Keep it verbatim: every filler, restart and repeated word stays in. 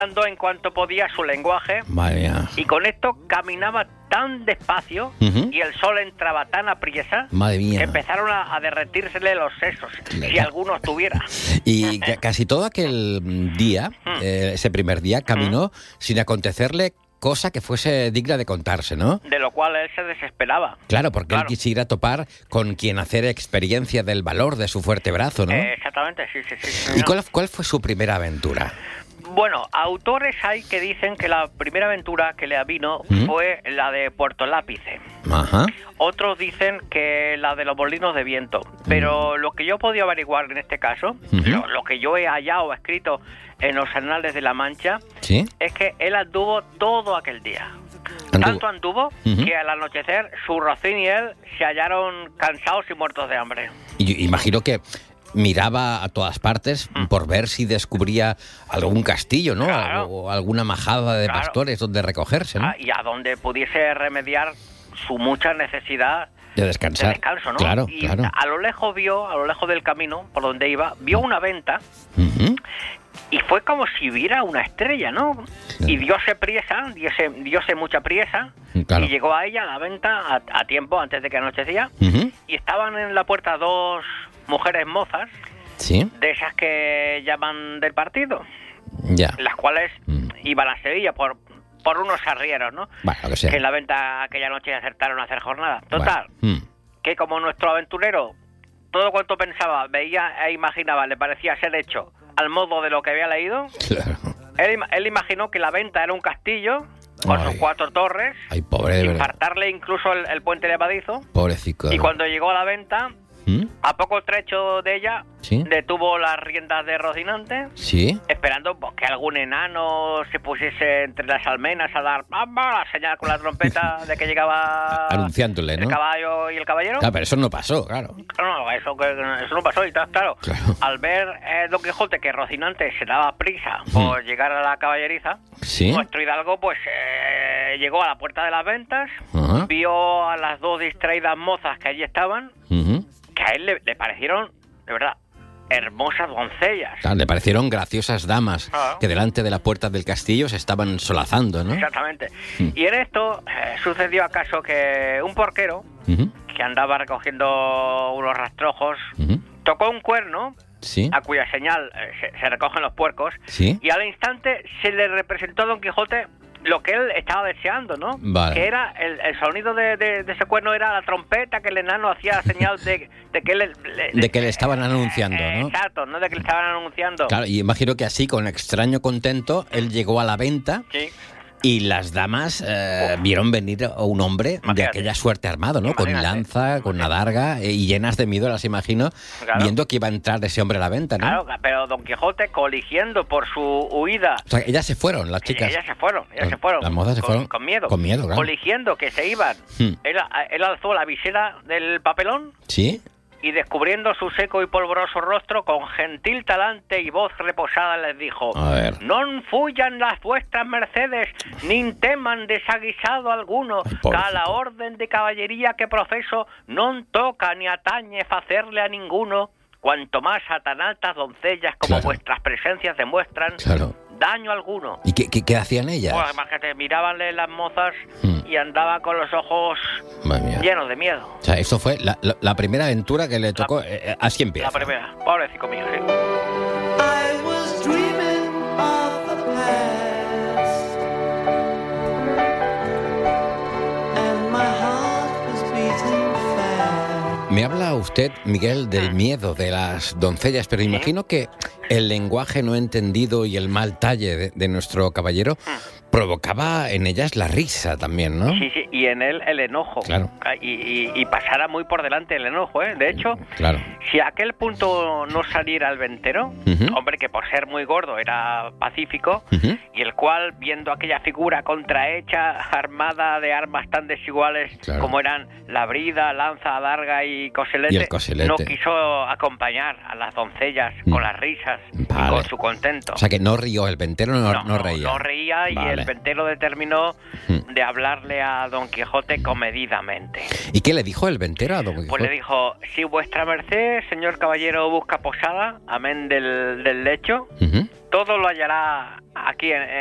en cuanto podía su lenguaje. Madre mía. Y con esto caminaba tan despacio Uh-huh. y el sol entraba tan apriesa Madre mía. que empezaron a, a derretírsele los sesos, Claro. si alguno tuviera. Y ca- casi todo aquel día, eh, ese primer día, caminó sin acontecerle cosa que fuese digna de contarse, ¿no? De lo cual él se desesperaba. Claro, porque Claro. él quisiera topar con quien hacer experiencia del valor de su fuerte brazo, ¿no? Eh, exactamente, sí, sí, sí. ¿Y señor. cuál, cuál fue su primera aventura? Bueno, autores hay que dicen que la primera aventura que le avino ¿Mm? fue la de Puerto Lápice. Ajá. Otros dicen que la de los molinos de viento. Pero lo que yo he podido averiguar en este caso, Ujú. lo, lo que yo he hallado escrito en los anales de la Mancha, ¿Sí? es que él anduvo todo aquel día. Anduvo. Tanto anduvo Ujú. que al anochecer su rocín y él se hallaron cansados y muertos de hambre. Y yo imagino que miraba a todas partes por ver si descubría algún castillo, ¿no? Claro. O alguna majada de Claro. pastores donde recogerse, ¿no? Ah, y a donde pudiese remediar su mucha necesidad De de descansar. descanso, ¿no? Claro, y claro. a lo lejos vio, a lo lejos del camino, por donde iba, vio una venta Ujú. y fue como si viera una estrella, ¿no? Claro. Y diose priesa, diose, diose mucha priesa, Claro. y llegó a ella, a la venta, a, a tiempo, antes de que anochecía, Ujú. y estaban en la puerta dos mujeres mozas, Sí, de esas que llaman del partido, ya. las cuales Mm. iban a Sevilla por, por unos arrieros, ¿no? Bueno, lo que sea. Que en la venta aquella noche acertaron a hacer jornada. Total, Bueno. Mm. que como nuestro aventurero, todo cuanto pensaba, veía e imaginaba, le parecía ser hecho al modo de lo que había leído, Claro. él, ima- él imaginó que la venta era un castillo con Ay. sus cuatro torres, Ay, pobre, de verdad. infartarle incluso el, el puente levadizo, Pobrecito. de y verdad. cuando llegó a la venta, ¿Mm? a poco trecho de ella, ¿Sí? detuvo las riendas de Rocinante, ¿Sí? esperando pues, que algún enano se pusiese entre las almenas a dar ¡bamba! La señal con la trompeta de que llegaba Anunciándole, el ¿no? caballo y el caballero. Claro, pero eso no pasó, claro. No, no, eso, que- eso no pasó y tal, claro. Claro. Al ver eh, Don Quijote que Rocinante se daba prisa por llegar a la caballeriza, ¿Sí? nuestro hidalgo pues eh, llegó a la puerta de las ventas, Ajá. vio a las dos distraídas mozas que allí estaban, Ujú. que a él le, le parecieron, de verdad, hermosas doncellas. Claro, le parecieron graciosas damas Ah. que delante de la puerta del castillo se estaban solazando, ¿no? Exactamente. Mm. Y en esto eh, sucedió acaso que un porquero Ujú. que andaba recogiendo unos rastrojos Ujú. tocó un cuerno ¿Sí? a cuya señal eh, se, se recogen los puercos, ¿Sí? y al instante se le representó a Don Quijote lo que él estaba deseando, ¿no? Vale. Que era el, el sonido de, de- de ese cuerno era la trompeta que el enano hacía señal de, de que él le, De que le estaban anunciando, Eh, ¿no? Exacto, no de que le estaban anunciando. Claro, y imagino que así, con extraño contento, él llegó a la venta Sí. y las damas eh, vieron venir a un hombre de Imagínate. aquella suerte armado, ¿no? Con Imagínate. lanza, con una darga eh, y llenas de miedo, las imagino, Claro. viendo que iba a entrar ese hombre a la venta, ¿no? Claro, pero Don Quijote coligiendo por su huida. O sea, ellas se fueron, las chicas. Ellas se fueron, ellas Las- se fueron. las mozas se con, fueron con miedo. con miedo, claro. Coligiendo que se iban. Hmm. Él, él alzó la visera del papelón ¿Sí? y descubriendo su seco y polvoroso rostro, con gentil talante y voz reposada les dijo: A ver. non fuyan las vuestras mercedes, nin teman desaguisado alguno, Ay, que pobrecito. a la orden de caballería que profeso non toca ni atañe facerle a ninguno, cuanto más a tan altas doncellas como Claro. vuestras presencias demuestran, Claro. daño alguno. ¿Y qué, qué, qué hacían ellas? Pues además que te mirabanle las mozas Hmm. y andaba con los ojos Madre mía. llenos de miedo. O sea, esto fue la, la- la primera aventura que le tocó. eh, eh, así empieza. La primera, pobrecito mío, sí. I was dreaming of the past, and my heart was beating fast. Me habla usted, Miguel, del miedo de las doncellas, pero imagino que el lenguaje no entendido y el mal talle de, de nuestro caballero provocaba en ellas la risa también, ¿no? Sí, sí, y en él el enojo. Claro. Y, y, y pasara muy por delante el enojo, ¿eh? De hecho, Claro. si a aquel punto no saliera el ventero, Ujú. hombre que por ser muy gordo era pacífico, Ujú. y el cual, viendo aquella figura contrahecha, armada de armas tan desiguales Claro. como eran la brida, lanza, adarga y coselete, Y el coselete. no quiso acompañar a las doncellas Mm. con las risas Vale. con su contento. O sea que no rió, el ventero no, no, no, reía. no reía y Vale. el ventero determinó Hmm. de hablarle a Don Quijote comedidamente. ¿Y qué le dijo el ventero a Don Quijote? Pues le dijo, si vuestra merced, señor caballero, busca posada, amén del, del lecho, Ujú. todo lo hallará aquí en,